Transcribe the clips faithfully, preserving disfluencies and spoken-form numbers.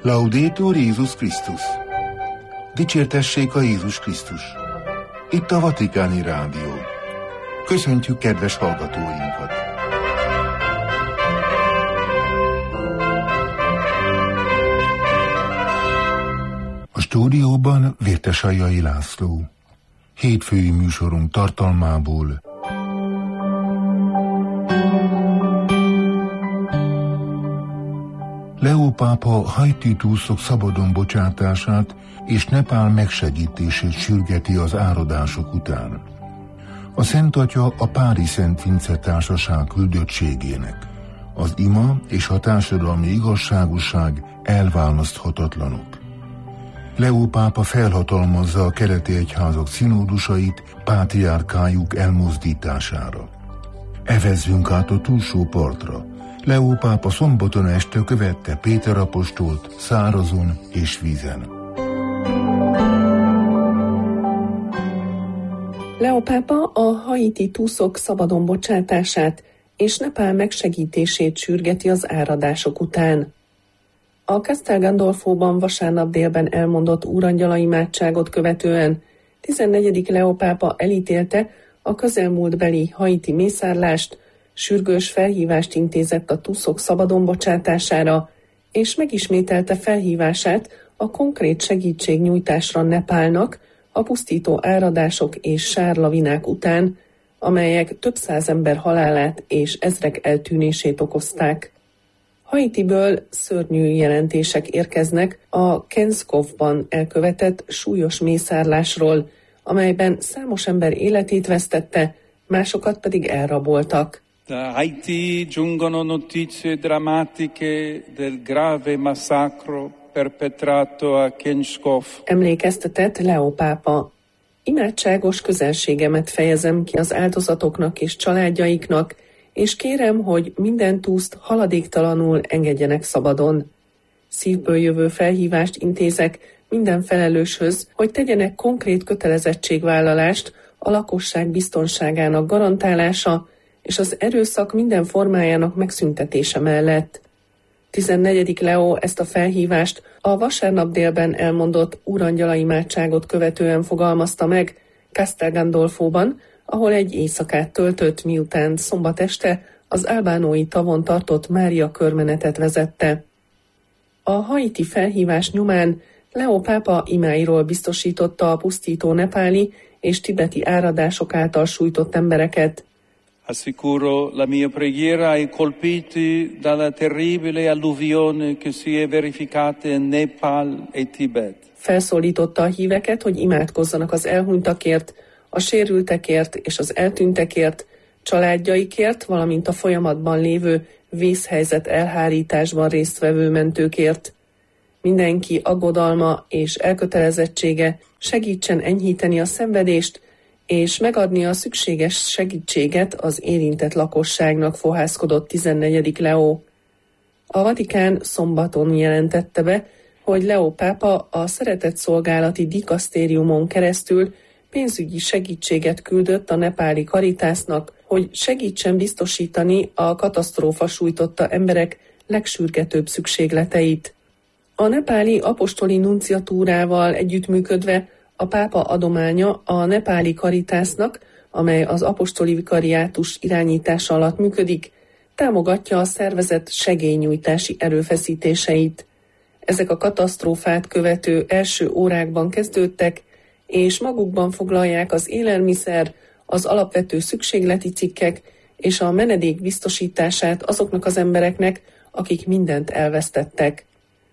Laudetur Jézus Krisztus! Dicsértessék a Jézus Krisztus! Itt a Vatikáni Rádió. Köszöntjük kedves hallgatóinkat! A stúdióban Vértesajjai László. Hétfői műsorunk tartalmából: Leó pápa haiti túszok szabadon bocsátását és Nepál megsegítését sürgeti az áradások után. A Szent Atya a Pári Szent Vince Társaság küldöttségének: az ima és a társadalmi igazságosság elválaszthatatlanok. Leó pápa felhatalmazza a keleti egyházak színódusait pátriárkájuk elmozdítására. Evezzünk át a túlsó partra. Leó pápa szombaton este követte Péter apostolt szárazon és vízen. Leó pápa a haiti túszok szabadon bocsátását és Nepál megsegítését sürgeti az áradások után. A Castel Gandolfóban vasárnap délben elmondott úrangyala imádságot követően tizennegyedik Leó pápa elítélte a közelmúltbeli haiti mészárlást, sürgős felhívást intézett a túszok szabadon bocsátására, és megismételte felhívását a konkrét segítségnyújtásra Nepálnak a pusztító áradások és sárlavinák után, amelyek több száz ember halálát és ezrek eltűnését okozták. Haitiből szörnyű jelentések érkeznek a Kenskov-ban elkövetett súlyos mészárlásról, amelyben számos ember életét vesztette, másokat pedig elraboltak. Da Haiti giungono notizie drammatiche del grave massacro perpetrato a Kenskov. Emlékeztetett Leó pápa. Imádságos közelségemet fejezem ki az áldozatoknak és családjaiknak, és kérem, hogy minden túszt haladéktalanul engedjenek szabadon. Szívből jövő felhívást intézek minden felelőshöz, hogy tegyenek konkrét kötelezettségvállalást a lakosság biztonságának garantálása és az erőszak minden formájának megszüntetése mellett. tizennegyedik Leó ezt a felhívást a vasárnap délben elmondott úrangyala imádságot követően fogalmazta meg Castel Gandolfóban, ahol egy éjszakát töltött, miután szombat este az albánói tavon tartott Mária körmenetet vezette. A haiti felhívás nyomán Leó pápa imáiról biztosította a pusztító nepáli és tibeti áradások által sújtott embereket. Assicuro la mia preghiera ai colpiti dalla terribile alluvione che si è verificata in Nepal e Tibet. Felszólította a híveket, hogy imádkozzanak az elhunytakért, a sérültekért és az eltűntekért, családjaikért, valamint a folyamatban lévő vészhelyzet elhárításban résztvevő mentőkért. Mindenki aggodalma és elkötelezettsége segítsen enyhíteni a szenvedést, és megadni a szükséges segítséget az érintett lakosságnak, fohászkodott tizennegyedik Leó. A Vatikán szombaton jelentette be, hogy Leó pápa a szeretetszolgálati dikasztériumon keresztül pénzügyi segítséget küldött a nepáli Caritasnak, hogy segítsen biztosítani a katasztrófa sújtotta emberek legsürgetőbb szükségleteit. A nepáli apostoli nunciatúrával együttműködve a pápa adománya a nepáli Caritasnak, amely az apostoli vikariátus irányítása alatt működik, támogatja a szervezet segélynyújtási erőfeszítéseit. Ezek a katasztrófát követő első órákban kezdődtek, és magukban foglalják az élelmiszer, az alapvető szükségleti cikkek és a menedék biztosítását azoknak az embereknek, akik mindent elvesztettek.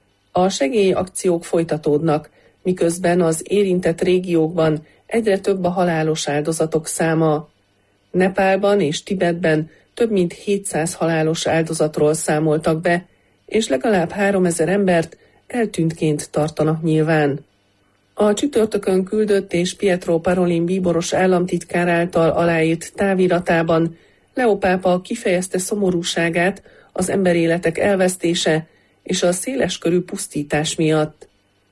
A segélyakciók folytatódnak, miközben az érintett régiókban egyre több a halálos áldozatok száma. Nepálban és Tibetben több mint hétszáz halálos áldozatról számoltak be, és legalább háromezer embert eltűntként tartanak nyilván. A csütörtökön küldött és Pietro Parolin bíboros államtitkár által aláírt táviratában Leó pápa kifejezte szomorúságát az emberéletek elvesztése és a széleskörű pusztítás miatt.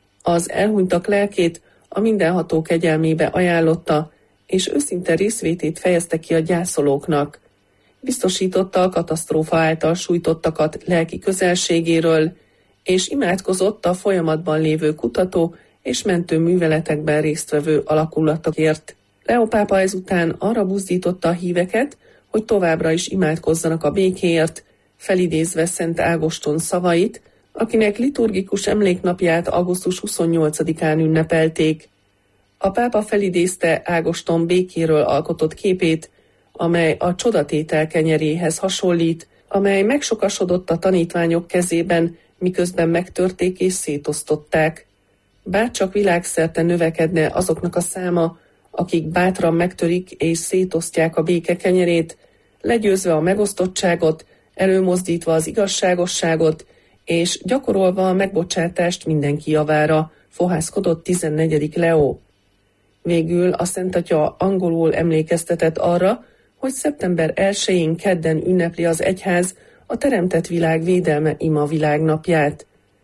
Az elhunytak lelkét a mindenható kegyelmébe ajánlotta, és őszinte részvétét fejezte ki a gyászolóknak. Biztosította a katasztrófa által sújtottakat lelki közelségéről, és imádkozott a folyamatban lévő kutató és mentő műveletekben résztvevő alakulatokért. Leó pápa ezután arra buzdította a híveket, hogy továbbra is imádkozzanak a békéért, felidézve Szent Ágoston szavait, akinek liturgikus emléknapját augusztus huszonnyolcadikán ünnepelték. A pápa felidézte Ágoston békéről alkotott képét, amely a csodatétel kenyeréhez hasonlít, amely megsokasodott a tanítványok kezében, miközben megtörték és szétosztották. Bárcsak világszerte növekedne azoknak a száma, akik bátran megtörik és szétosztják a béke kenyerét, legyőzve a megosztottságot, előmozdítva az igazságosságot, és gyakorolva a megbocsátást mindenki javára, fohászkodott tizennegyedik Leó. Végül a Szent Atya angolul emlékeztetett arra, hogy szeptember elsején kedden ünnepli az egyház a teremtett világ védelme ima világnapját.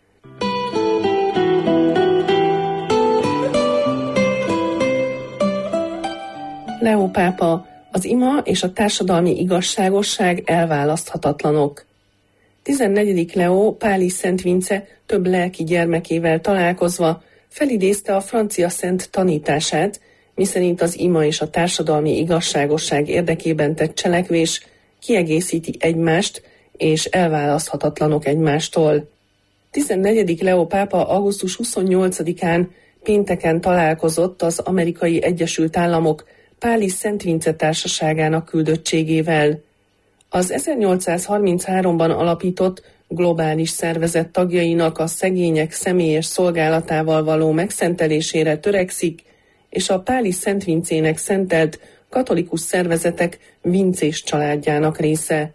Leó pápa: az ima és a társadalmi igazságosság elválaszthatatlanok. tizennegyedik Leó páli Szent Vince több lelki gyermekével találkozva felidézte a francia szent tanítását, miszerint az ima és a társadalmi igazságosság érdekében tett cselekvés kiegészíti egymást, és elválaszthatatlanok egymástól. tizennegyedik Leó pápa augusztus huszonnyolcadikán pénteken találkozott az Amerikai Egyesült Államok páli Szent Vince társaságának küldöttségével. Az ezernyolcszázharmincháromban alapított globális szervezet tagjainak a szegények személyes szolgálatával való megszentelésére törekszik, és a páli Szent Vincének szentelt katolikus szervezetek vincés családjának része.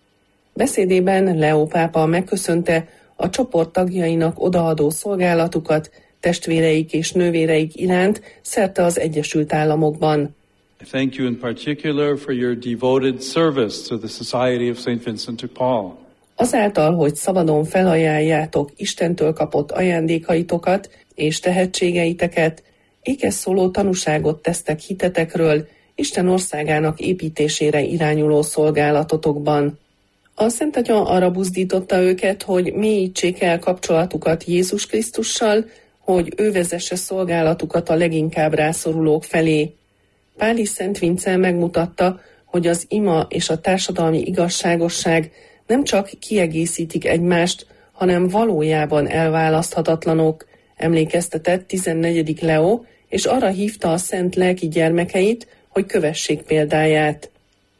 Beszédében Leó pápa megköszönte a csoport tagjainak odaadó szolgálatukat testvéreik és nővéreik iránt szerte az Egyesült Államokban. I thank you in particular for your devoted service to the Society of Saint Vincent de Paul. Azáltal, hogy szabadon felajánljátok Istentől kapott ajándékaitokat és tehetségeiteket, ékes szóló tanúságot tesztek hitetekről, Isten országának építésére irányuló szolgálatotokban. A Szent Atya arra buzdította őket, hogy mélyítsék el kapcsolatukat Jézus Krisztussal, hogy ő vezesse szolgálatukat a leginkább rászorulók felé. Páli Szent Vince megmutatta, hogy az ima és a társadalmi igazságosság nem csak kiegészítik egymást, hanem valójában elválaszthatatlanok, emlékeztetett tizennegyedik Leó, és arra hívta a szent lelki gyermekeit, hogy kövessék példáját.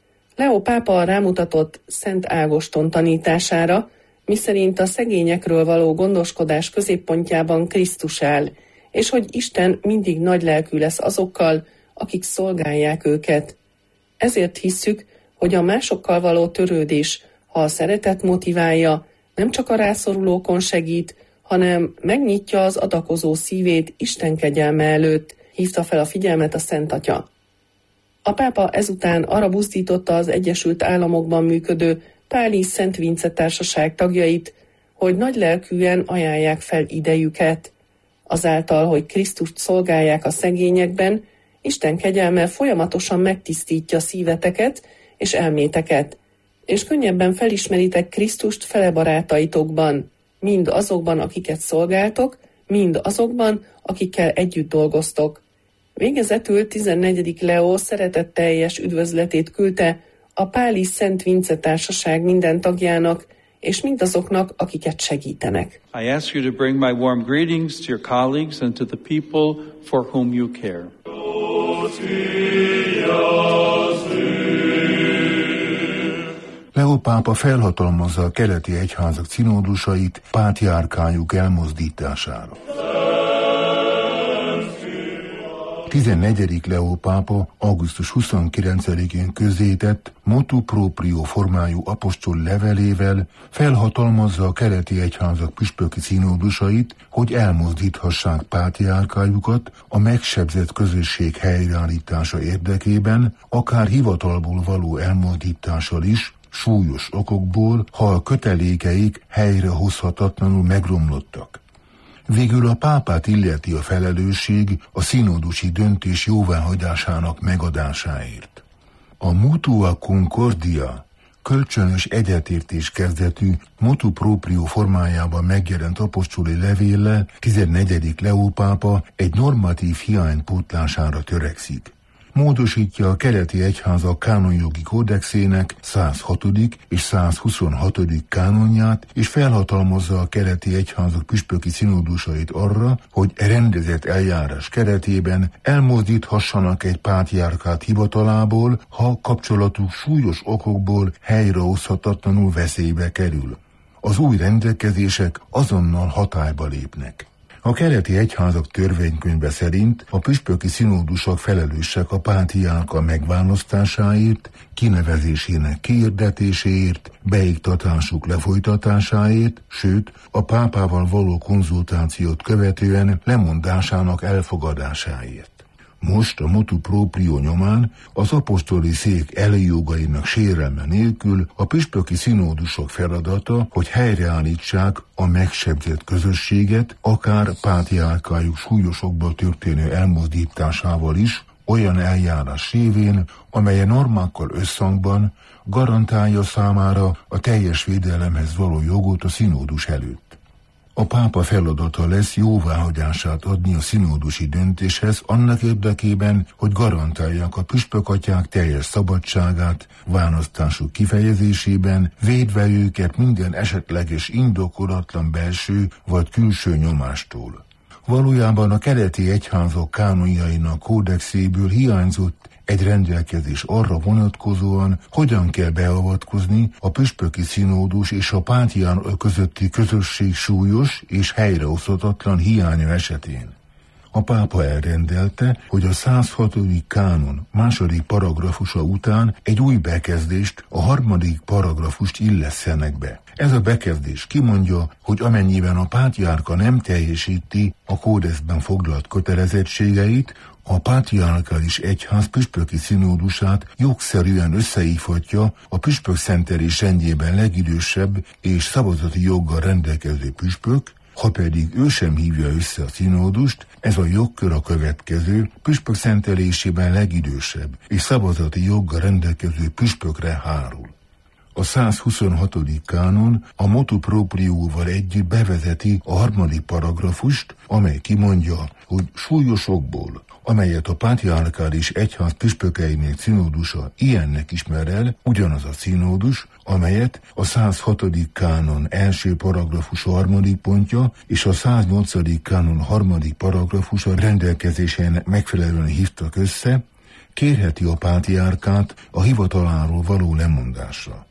Leó pápa rámutatott Szent Ágoston tanítására, miszerint a szegényekről való gondoskodás középpontjában Krisztus áll, és hogy Isten mindig nagylelkű lesz azokkal, akik szolgálják őket. Ezért hisszük, hogy a másokkal való törődés, ha a szeretet motiválja, nem csak a rászorulókon segít, hanem megnyitja az adakozó szívét Isten kegyelme előtt, hívta fel a figyelmet a Szent Atya. A pápa ezután arra buzdította az Egyesült Államokban működő páli Szent Vince társaság tagjait, hogy nagylelkűen ajánlják fel idejüket. Azáltal, hogy Krisztust szolgálják a szegényekben, Isten kegyelme folyamatosan megtisztítja szíveteket és elméteket, és könnyebben felismeritek Krisztust fele barátaitokban, mind azokban, akiket szolgáltok, mind azokban, akikkel együtt dolgoztok. Végezetül tizennegyedik Leó szeretetteljes üdvözletét küldte a páli Szent Vince társaság minden tagjának, és mindazoknak, akiket segítenek. I ask you to bring my warm greetings to your colleagues and to the people for whom you care. Leó pápa felhatalmazza a keleti egyházak cinódusait pátriárkájuk elmozdítására. tizennegyedik Leó pápa augusztus huszonkilencedikén közzétett motu proprio formájú apostol levelével felhatalmazza a keleti egyházak püspöki cinódusait, hogy elmozdíthassák pátriárkájukat a megsebzett közösség helyreállítása érdekében, akár hivatalból való elmozdítással is, súlyos okokból, ha a kötelékeik helyrehozhatatlanul megromlottak. Végül a pápát illeti a felelősség a színódusi döntés jóváhagyásának megadásáért. A mutua concordia, kölcsönös egyetértés kezdetű motu proprio formájában megjelent apostoli levéllel tizennegyedik Leó pápa egy normatív hiány pótlására törekszik. Módosítja a keleti egyházak kánonjogi kódexének száz hatodik és száz huszonhatodik kánonját, és felhatalmazza a keleti egyházak püspöki színódusait arra, hogy rendezett eljárás keretében elmozdíthassanak egy pátriárkát hivatalából, ha kapcsolatuk súlyos okokból helyrehozhatatlanul veszélybe kerül. Az új rendelkezések azonnal hatályba lépnek. A keleti egyházak törvénykönyve szerint a püspöki színódusok felelősek a pátriárka megválasztásáért, kinevezésének kiirdetéséért, beiktatásuk lefolytatásáért, sőt, a pápával való konzultációt követően lemondásának elfogadásáért. Most a motu proprio nyomán az apostoli szék előjogainak sérelme nélkül a püspöki színódusok feladata, hogy helyreállítsák a megsebzett közösséget, akár pátriárkájuk súlyosokból történő elmozdításával is, olyan eljárás révén, amely a normákkal összhangban garantálja számára a teljes védelemhez való jogot a színódus előtt. A pápa feladata lesz jóváhagyását adni a színódusi döntéshez annak érdekében, hogy garantálják a püspökatyák teljes szabadságát választásuk kifejezésében, védve őket minden esetleges indokolatlan belső vagy külső nyomástól. Valójában a keleti egyházak kánonjainak kódexéből hiányzott egy rendelkezés arra vonatkozóan, hogyan kell beavatkozni a püspöki színódus és a pátriárka közötti közösség súlyos és helyrehozhatatlan hiánya esetén. A pápa elrendelte, hogy a száz hatodik kánon második paragrafusa után egy új bekezdést, a harmadik paragrafust illesszenek be. Ez a bekezdés kimondja, hogy amennyiben a pátriárka nem teljesíti a kódexben foglalt kötelezettségeit, a pátriárkális egyház püspöki színódusát jogszerűen összehívhatja a püspök szentelés rendjében legidősebb és szavazati joggal rendelkező püspök, ha pedig ő sem hívja össze a színódust, ez a jogkör a következő, püspök szentelésében legidősebb és szavazati joggal rendelkező püspökre hárul. A száz huszonhatodik kánon a motu proprióval együtt bevezeti a harmadik paragrafust, amely kimondja, hogy súlyos okból, amelyet a pátriárkális egyház püspökeinek színódusa ilyennek ismer el, ugyanaz a színódus, amelyet a száz hatodik kánon első paragrafusa harmadik pontja és a száz nyolcadik kánon harmadik paragrafusa rendelkezésének megfelelően hívtak össze, kérheti a pátriárkát a hivataláról való lemondásra.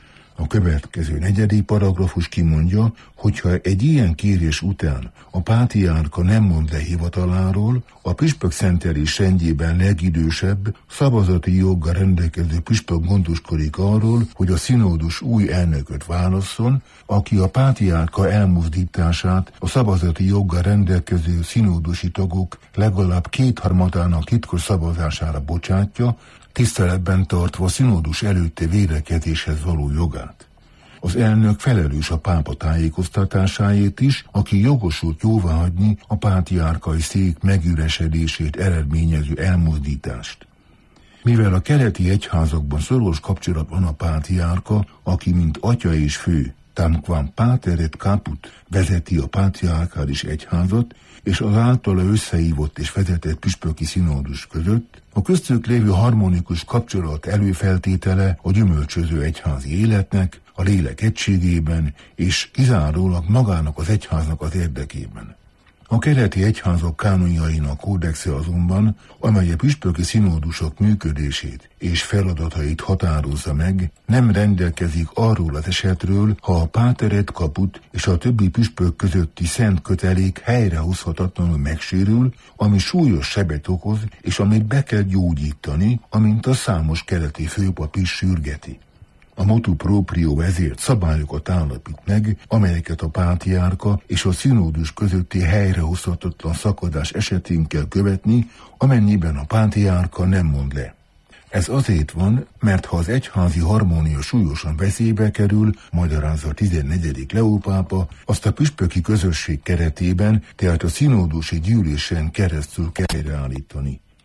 A következő negyedik paragrafus kimondja, hogyha egy ilyen kérés után a pátriárka nem mond le hivataláról, a püspök szentelés rendjében legidősebb, szavazati joggal rendelkező püspök gondoskodik arról, hogy a színódus új elnököt válasszon, aki a pátriárka elmozdítását a szavazati joggal rendelkező színódusi tagok legalább kétharmadának titkos szavazására bocsátja, tiszteletben tartva a színódus előtti védekezéshez való jogát. Az elnök felelős a pápa tájékoztatásáért is, aki jogosult jóváhagyni a pátriárkai szék megüresedését eredményező elmozdítást. Mivel a keleti egyházakban szoros kapcsolat van a pátriárka, aki mint atya és fő, tamquam pater et caput vezeti a pátriárkális egyházat, és az általa összehívott és vezetett püspöki színódus között, a köztük lévő harmonikus kapcsolat előfeltétele a gyümölcsöző egyházi életnek, a lélek egységében és kizárólag magának az egyháznak az érdekében. A keleti egyházak kánonjainak kódexe azonban, amely a püspöki színódusok működését és feladatait határozza meg, nem rendelkezik arról az esetről, ha a páter et caput és a többi püspök közötti szent kötelék helyrehozhatatlanul megsérül, ami súlyos sebet okoz, és amit be kell gyógyítani, amint a számos keleti főpap is sürgeti. A motu proprio ezért szabályokat állapít meg, amelyeket a pátriárka és a színódus közötti helyrehozhatatlan szakadás esetén kell követni, amennyiben a pátriárka nem mond le. Ez azért van, mert ha az egyházi harmónia súlyosan veszélybe kerül, magyarázza a tizennegyedik Leó pápa, azt a püspöki közösség keretében, tehát a színódusi gyűlésen keresztül kell helyreállítani.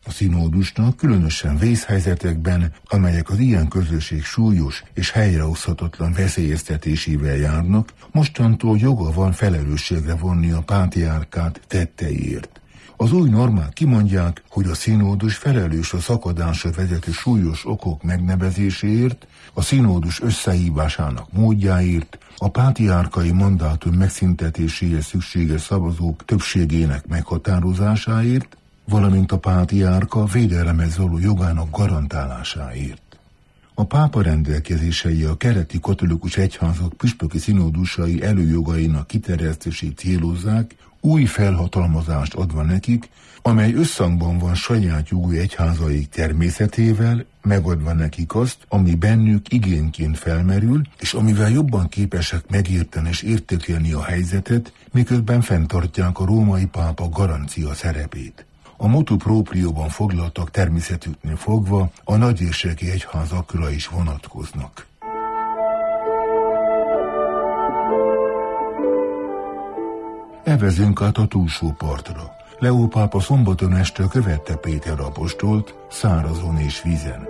A színódusnak különösen vészhelyzetekben, amelyek az ilyen közösség súlyos és helyrehozhatatlan veszélyeztetésével járnak, mostantól joga van felelősségre vonni a pátriárkát tetteiért. Az új normák kimondják, hogy a színódus felelős a szakadásra vezető súlyos okok megnevezéséért, a színódus összehívásának módjáért, a pátriárkai mandátum megszüntetéséhez szükséges szavazók többségének meghatározásáért, valamint a pátriárka védelemhez való jogának garantálásáért. A pápa rendelkezései a keleti katolikus egyházak püspöki színódusai előjogainak kiterjesztését célozzák, új felhatalmazást adva nekik, amely összhangban van saját jogú egyházaik természetével, megadva nekik azt, ami bennük igényként felmerül, és amivel jobban képesek megérteni és értékelni a helyzetet, miközben fenntartják a római pápa garancia szerepét. A motu proprióban foglaltak természetüknél fogva a nagyérségi egyházakra is vonatkoznak. Evezünk át a túlsó partra. Leó pápa szombaton este követte Péter apostolt szárazon és vízen.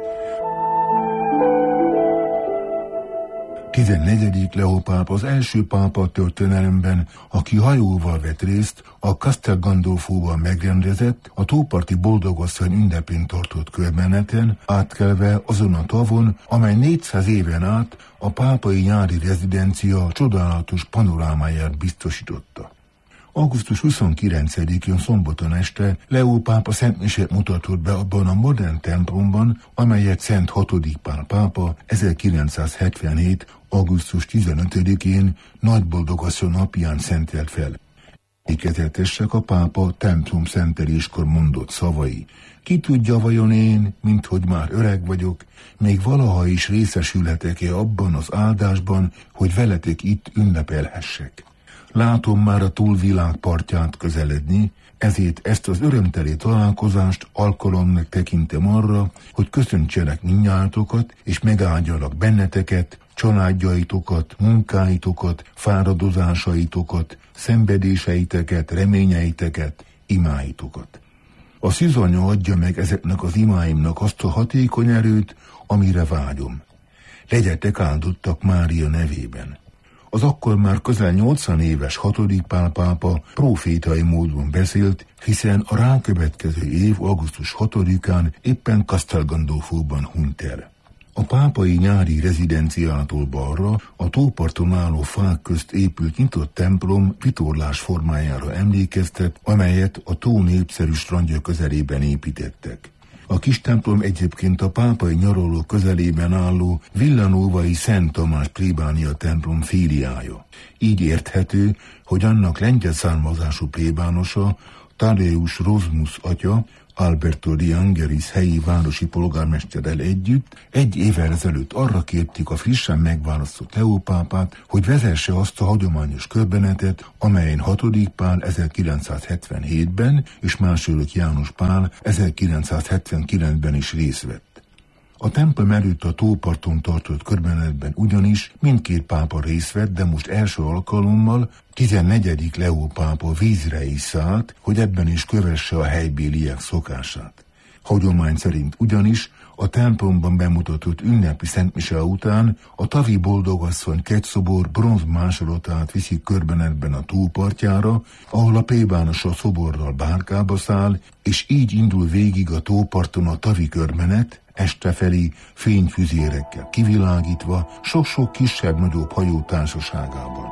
tizennegyedik Leó pápa az első pápa történelemben, aki hajóval vett részt a Castel Gandolfóban megrendezett, a tóparti boldogasszony ünnepén tartott körmeneten, átkelve azon a tavon, amely négyszáz éven át a pápai nyári rezidencia csodálatos panorámáját biztosította. augusztus huszonkilencedikén szombaton este Leó pápa szentmisét mutatott be abban a modern templomban, amelyet Szent hatodik Pál pápa ezerkilencszázhetvenhét. augusztus tizenötödikén Nagyboldogasszony napján szentelt fel. Emlékezetesek a pápa templom szenteléskor mondott szavai. Ki tudja vajon én, minthogy már öreg vagyok, még valaha is részesülhetek-e abban az áldásban, hogy veletek itt ünnepelhessek. Látom már a túlvilág partját közeledni, ezért ezt az örömteli találkozást alkalomnak tekintem arra, hogy köszöntselek mindnyájatokat, és megáldjalak benneteket, családjaitokat, munkáitokat, fáradozásaitokat, szenvedéseiteket, reményeiteket, imáitokat. A szűzanya adja meg ezeknek az imáimnak azt a hatékony erőt, amire vágyom. Legyetek áldottak Mária nevében. Az akkor már közel nyolcvan éves hatodik Pál pápa profétai módon beszélt, hiszen a rákövetkező év augusztus hatodikán éppen Castel Gandolfóban hunyt el. A pápai nyári rezidenciától balra a tóparton álló fák közt épült nyitott templom vitorlás formájára emlékeztet, amelyet a tó népszerű strandja közelében építettek. A kis templom egyébként a pápai nyaraló közelében álló Villanovai Szent Tamás plébánia templom filiája. Így érthető, hogy annak lengyel származású plébánosa, Tadeusz Rozmus atya, Alberto de Angelis helyi városi polgármesterrel együtt egy évvel ezelőtt arra kérték a frissen megválasztott Leó pápát, hogy vezesse azt a hagyományos körbenetet, amelyen hatodik Pál ezerkilencszázhetvenhétben és második János Pál ezerkilencszázhetvenkilencben is részt vett. A templom előtt a tóparton tartott körbenetben ugyanis mindkét pápa részt vett, de most első alkalommal tizennegyedik Leó pápa vízre is szállt, hogy ebben is kövesse a helybéliek szokását. Hagyomány szerint ugyanis a templomban bemutatott ünnepi szentmise után a tavi boldogasszony kegyszobor bronz másolatát viszik körbenetben a tópartjára, ahol a plébános a szoborral bárkába száll, és így indul végig a tóparton a tavi körbenet, este felé fényfüzérekkel kivilágítva, sok-sok kisebb-nagyobb hajó társaságában.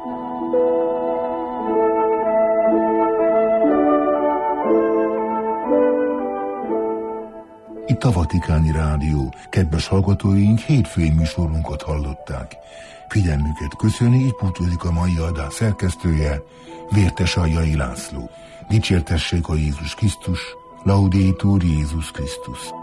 Itt a Vatikáni Rádió. Kedves hallgatóink, hétfői műsorunkat hallották. Figyelmüket köszöni, így búcsúzik a mai adás szerkesztője, Vértes Aljai László. Dicsértessék a Jézus Krisztus, Laudetur Jézus Krisztus.